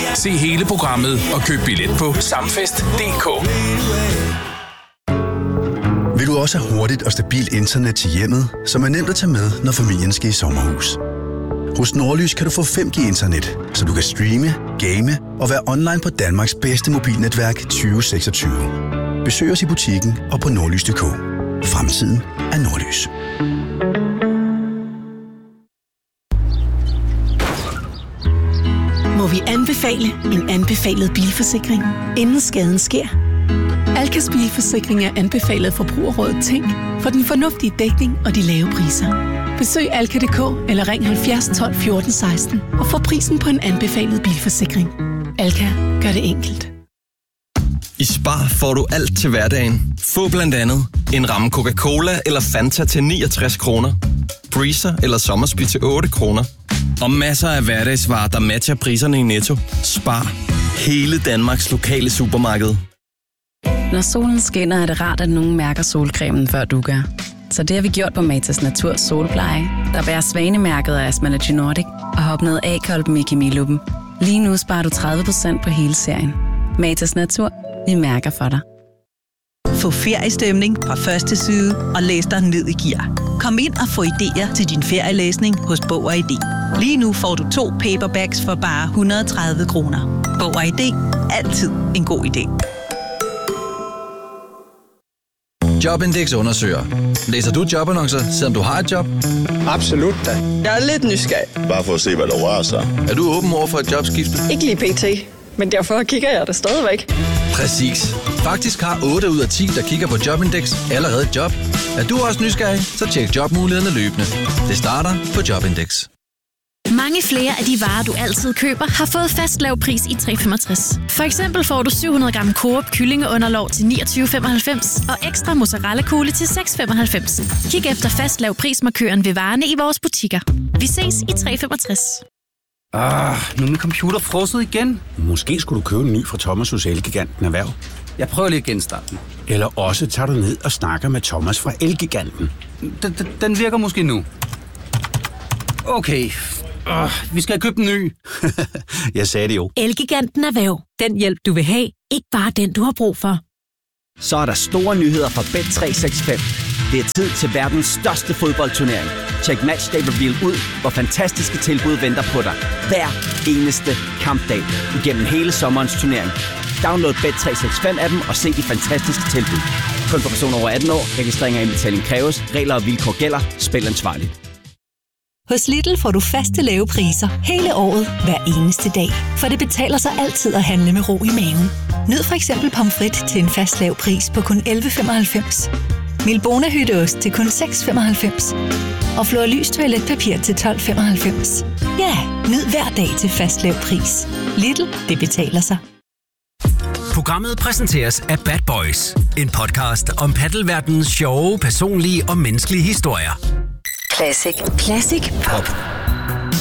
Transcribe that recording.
Se hele programmet og køb billet på samfest.dk. Vil du også have hurtigt og stabilt internet til hjemmet, som er nemt at tage med, når familien skal i sommerhus? Hos Nordlys kan du få 5G-internet, så du kan streame, game og være online på Danmarks bedste mobilnetværk 2026. Besøg os i butikken og på nordlys.dk. Fremtiden er Nordlys. Må vi anbefale en anbefalet bilforsikring, inden skaden sker? Alkas bilforsikring er anbefalet Forbrugerrådet Tænk for den fornuftige dækning og de lave priser. Besøg alka.dk eller ring 70 12 14 16 og få prisen på en anbefalet bilforsikring. Alka gør det enkelt. I Spar får du alt til hverdagen. Få blandt andet en ramme Coca-Cola eller Fanta til 69 kroner. Breezer eller Sommersby til 8 kroner. Og masser af hverdagsvarer, der matcher priserne i Netto. Spar. Hele Danmarks lokale supermarked. Når solen skinner, er det rart, at nogen mærker solcremen, før du gør. Så det har vi gjort på Matas Natur Solpleje, der bærer svanemærket af Asmalagy Nordic og har opnået A-kolben i kemiluppen. Lige nu sparer du 30% på hele serien. Matas Natur. Vi mærker for dig. Få feriestemning fra første side og læs dig ned i gear. Kom ind og få idéer til din ferielæsning hos Bog og ID. Lige nu får du 2 paperbacks for bare 130 kroner. Bog og ID. Altid en god idé. Jobindex undersøger. Læser du jobannoncer, selvom du har et job? Absolut da. Jeg er lidt nysgerrig. Bare for at se, hvad der rører sig. Er du åben over for et jobskifte? Ikke lige pt. Men derfor kigger jeg der stadigvæk. Præcis. Faktisk har 8 ud af 10, der kigger på Jobindex, allerede et job. Er du også nysgerrig, så tjek jobmulighederne løbende. Det starter på Jobindex. Mange flere af de varer, du altid køber, har fået fast lav pris i 365. For eksempel får du 700 gram Coop kyllingeunderlov til 29,95 og ekstra mozzarella-kugle til 6,95. Kig efter fast lav prismarkøren ved varerne i vores butikker. Vi ses i 365. Nu er min computer frosset igen. Måske skulle du købe en ny fra Thomas hos Elgiganten Erhverv. Jeg prøver lige at genstarte den. Eller også tager du ned og snakker med Thomas fra Elgiganten. Den virker måske nu. Okay. Vi skal have købt en ny. Jeg sagde det jo. Elgiganten Erhverv. Den hjælp, du vil have. Ikke bare den, du har brug for. Så er der store nyheder fra Bet365. Det er tid til verdens største fodboldturnering. Check Matchday Reveal ud, hvor fantastiske tilbud venter på dig. Hver eneste kampdag igennem hele sommerens turnering. Download Bet365-appen og se de fantastiske tilbud. Kun for personer over 18 år. Registrering og indbetaling kræves. Regler og vilkår gælder. Spil ansvarligt. Hos Lidl får du faste lave priser hele året, hver eneste dag. For det betaler sig altid at handle med ro i maven. Nyd for eksempel pomfrit til en fast lav pris på kun 11,95. Milbona hytteost til kun 6,95. Og Florlys toiletpapir til 12,95. Ja, nyd hver dag til fast lav pris. Lidl, det betaler sig. Programmet præsenteres af Bad Boys. En podcast om paddelverdenens sjove, personlige og menneskelige historier. Classic. Classic Pop.